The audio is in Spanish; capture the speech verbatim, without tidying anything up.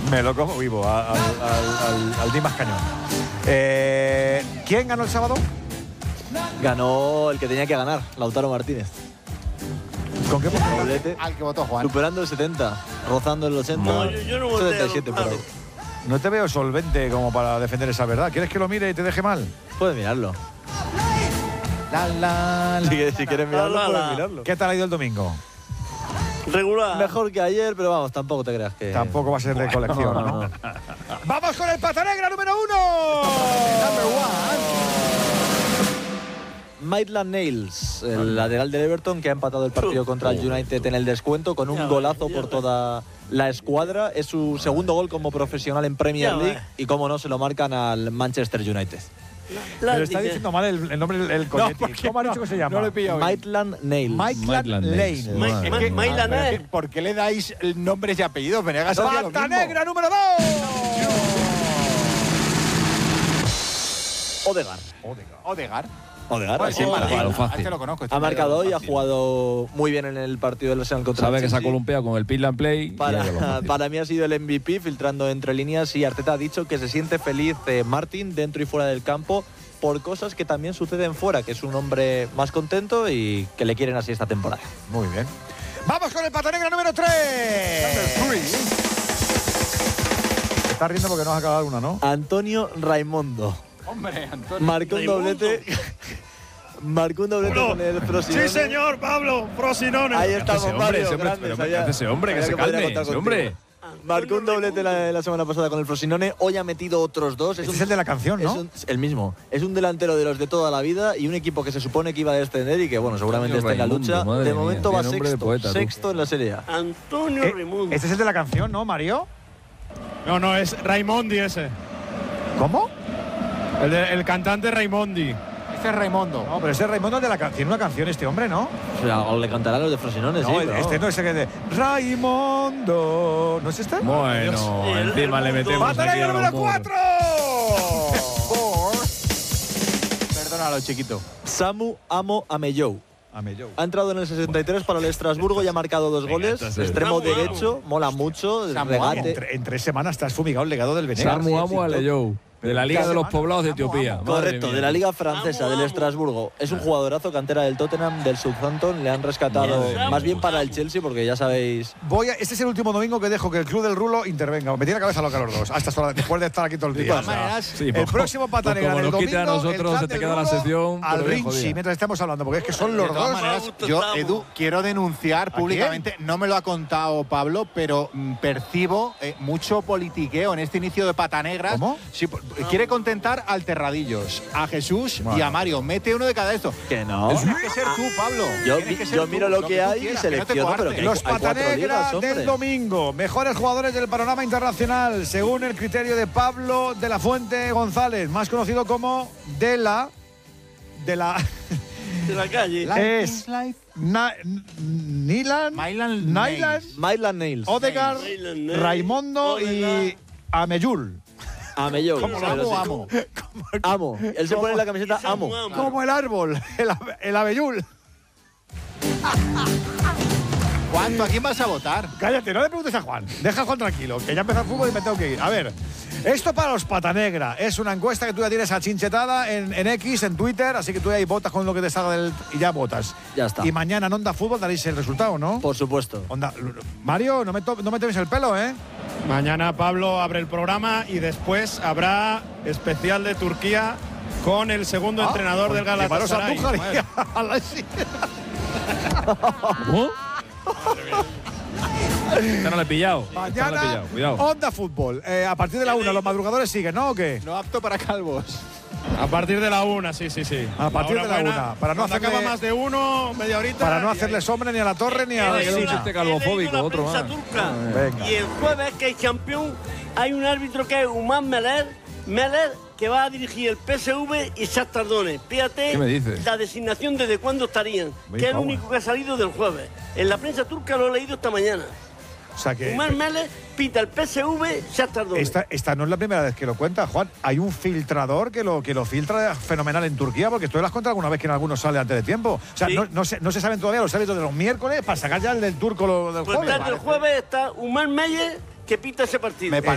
Me lo como vivo, al, al, al, al Dimas Cañón. Eh, ¿Quién ganó el sábado? Ganó el que tenía que ganar, Lautaro Martínez. ¿Con qué doblete? Al que votó Juan. Superando el setenta, rozando el ochenta. No, yo, yo no voté setenta y siete por ahí. No te veo solvente como para defender esa verdad. ¿Quieres que lo mire y te deje mal? Puedes mirarlo. La, la, la, Si, si quieres mirarlo, la, la, puedes la. mirarlo. ¿Qué tal ha ido el domingo? Regular. Mejor que ayer, pero vamos, tampoco te creas que… Tampoco va a ser de colección, no, ¿no? no, no. ¡Vamos con el pata negra número uno! Maitland Niles, el lateral del Everton, que ha empatado el partido contra el United en el descuento con un Ya golazo ves, ya por ves. toda la escuadra. Es su segundo gol como profesional en Premier Ya League ves. y, como no, se lo marcan al Manchester United. La- Pero está dice- diciendo mal el, el nombre del el Coyetti. porque ¿Cómo ha dicho no, que se llama? no lo he pillado bien. Maitland Niles. Maitland Maitland Lane. Niles. Ma- Es Ma- que- Maitland, pero ¿eh? que- ¿Por qué le dais nombres y apellidos? Venegas hacía lo ¡Pata mismo. negra número dos! Odegaard. Odegaard. Odegaard, Pues sí, sí, maravilla. Claro, a fácil. este lo conozco. este Ha marcado hoy, ha fácil. jugado muy bien en el partido del Arsenal contra Sabe el que se ha Chelsea. columpiado con el Pill and Play. y ya lo Para, fácil. para mí ha sido el M V P, filtrando entre líneas, y Arteta ha dicho que se siente feliz eh, Martin dentro y fuera del campo por cosas que también suceden fuera, que es un hombre más contento y que le quieren así esta temporada. Muy bien. ¡Vamos con el pata negra número tres! Te estás riendo porque no has acabado una, ¿no? Antonio Raimondo Hombre, Antonio. marcó un Raimundo. doblete. Marcó un doblete con el Frosinone. Sí, señor, Pablo, Frosinone. Ahí ¿Qué hace estamos, ese hombre? Mario. Ese hombre, Grande, pero ¿qué sabía- hace ese hombre? Que sabía se podría calme, contar ese contigo. hombre. Marcó un doblete la, la semana pasada con el Frosinone. Hoy ha metido otros dos. Este es el de la canción, ¿no? Es un- el mismo. Es un delantero de los de toda la vida y un equipo que se supone que iba a descender y que, bueno, seguramente Antonio está en la Raimundo, lucha. madre De mía, momento va tiene nombre de sexto. poeta, tú. Sexto en la Serie A. Antonio Eh, Raimundo. Este es el de la canción, ¿no, Mario? No, no, es Raimondi ese. ¿Cómo? El, de- el cantante Raimondi. Este es Raimondo. No, pero ese es Raimundo de la canción. Tiene una canción este hombre, ¿no? O sea, o le cantarán los de Frosinone, No, sí. el- pero este no es el que de Raimondo. ¿No es este? Bueno, El- encima el le mundo. metemos ¡Pata aquí negra al número humor. cuatro! Perdónalo, chiquito. Samu Amo Amellou. Amellou. Ha entrado en el sesenta y tres para el Estrasburgo y ha marcado dos goles. entonces- Extremo Samu Amo. derecho, mola mucho. Samu Regate. En, tre- en tres semanas te has fumigado el legado del Venegas. Samu Amo Aleyou, de la Liga de los Poblados de Etiopía. Madre Correcto, mía. de la Liga Francesa, Amo, del amo. Estrasburgo. Es un jugadorazo, cantera del Tottenham, del Southampton. Le han rescatado Bien. más bien para el Chelsea, porque ya sabéis. Voy a, este es el último domingo que dejo que el Club del Rulo intervenga. Me tiene la cabeza loca los dos. Hasta esta hora, después de estar aquí todo el De día. todas O sea, maneras, Sí, el pues, próximo pata pues negra como del nos quita a domingo, el nosotros, clan se te del queda la Rulo sección, al pero bien Rinchi, jodida. mientras estamos hablando, porque es que son los de todas dos. maneras, Gusto yo, estamos. Edu, quiero denunciar quién? públicamente, no me lo ha contado Pablo, pero mm, percibo eh, mucho politiqueo en este inicio de Pata Negras. ¿Cómo? Sí, por- quiere contentar al Terradillos, a Jesús y Bueno. a Mario. Mete uno de cada esto. Que no. Tienes que ser tú, Pablo. Yo, Tienes que ser yo tú, miro lo que tú hay y quieras, que no te selecciono, pero coartes. que hay, Los hay pata cuatro negra ligas, hombre. del domingo. Mejores jugadores del panorama internacional, según el criterio de Pablo de la Fuente González, más conocido como de la. De la. De la calle. Life es is life. Na- Nilan. Maitland Nyland, Niles. Maitland Niles. Odegaard, Maitland Niles, Raimondo y Odegaard. Ameyul. Amellou. ¿Cómo lo pero amo, sí. amo? Amo. Él se pone la camiseta Amo. Amo. Como el árbol, el, ave- el Ameyul. ¿Cuánto? ¿A quién vas a votar? Cállate, no le preguntes a Juan. Deja a Juan tranquilo, que ya empezó el fútbol y me tengo que ir. A ver, esto para los pata negra. Es una encuesta que tú ya tienes achinchetada en, en X, en Twitter, así que tú ahí votas con lo que te salga del, y ya votas. Ya está. Y mañana en Onda Fútbol daréis el resultado, ¿no? Por supuesto. Onda, Mario, no me, to- no me tomes el pelo, ¿eh? Mañana Pablo abre el programa y después habrá especial de Turquía con el segundo Ah, entrenador del Llevaros a Galatasaray. Andújar y Bueno, a la- ¿Cómo? Esta no la he pillado. Esta no la he Mañana, pillado. Cuidado. Onda Fútbol. Eh, a partir de la una, los madrugadores siguen, ¿no? ¿O qué? No apto para calvos. a partir de la una, sí, sí, sí. A partir La de la hora una, buena, para no cuando hacerle- acaba más de uno, media horita. Para no y hacerle ahí- sombra ni a la torre ni a la He leído un la- chiste he calvofóbico, leído la otro prensa más. turca. Venga. Y el jueves, que hay campeón, hay un árbitro que es Umar Meler, Meler, que va a dirigir el P S V y Shakhtar Donetsk. Fíjate ¿Qué me dices? la designación desde cuándo estarían, Muy que es el power. único que ha salido del jueves. En la prensa turca lo he leído esta mañana. O sea que Umar Meler pita el P S V, Shakhtar Donetsk. esta, esta no es la primera vez que lo cuenta, Juan. Hay un filtrador que lo, que lo filtra fenomenal en Turquía, porque tú lo has contado alguna vez que en algunos sale antes de tiempo. O sea, Sí. no, no, se, no se saben todavía los árbitros de los miércoles para sacar ya el del turco lo, del Pues jueves. desde el jueves está Umar Meyer, que pita ese partido. Me